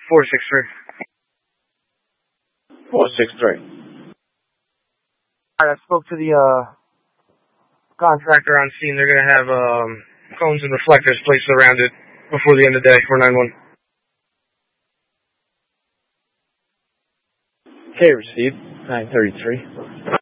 463. 463. Alright, I spoke to the contractor on scene. They're gonna have cones and reflectors placed around it before the end of the day, 491. Okay, received. 933.